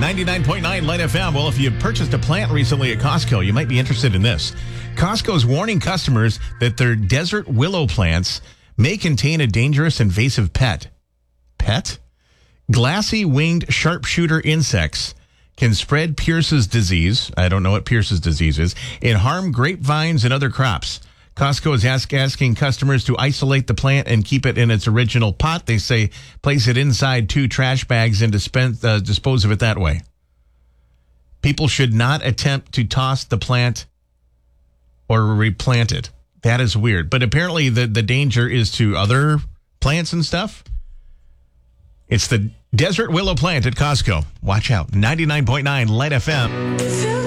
99.9 Light FM. Well, if you purchased a plant recently at Costco, you might be interested in this. Costco's warning customers that their desert willow plants may contain a dangerous invasive pet. Pet? Glassy winged sharpshooter insects can spread Pierce's disease. I don't know what Pierce's disease is. And harm grapevines and other crops. Costco is asking customers to isolate the plant and keep it in its original pot. They say place it inside 2 trash bags and dispose of it that way. People should not attempt to toss the plant or replant it. That is weird. But apparently the danger is to other plants and stuff. It's the desert willow plant at Costco. Watch out. 99.9 Light FM.